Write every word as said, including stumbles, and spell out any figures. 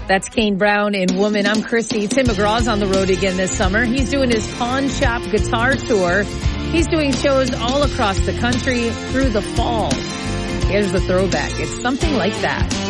That's Kane Brown in Woman. I'm Chrissy. Tim McGraw's on the road again this summer. He's doing his pawn shop guitar tour. He's doing shows all across the country through the fall. Here's the throwback. It's something like that.